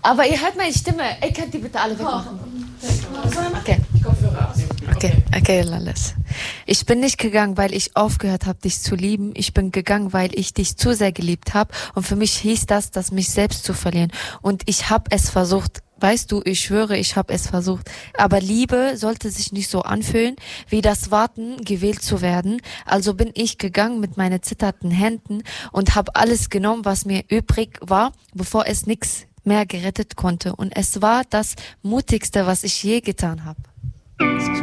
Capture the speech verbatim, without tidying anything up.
Aber ihr hört meine Stimme. Ey, könnt die bitte alle wegmachen? Okay. Okay, okay, Lalles. Ich bin nicht gegangen, weil ich aufgehört habe, dich zu lieben. Ich bin gegangen, weil ich dich zu sehr geliebt habe. Und für mich hieß das, das mich selbst zu verlieren. Und ich habe es versucht. Weißt du, ich schwöre, ich habe es versucht. Aber Liebe sollte sich nicht so anfühlen, wie das Warten, gewählt zu werden. Also bin ich gegangen mit meinen zitternden Händen und habe alles genommen, was mir übrig war, bevor es nichts mehr gerettet konnte. Und es war das Mutigste, was ich je getan habe.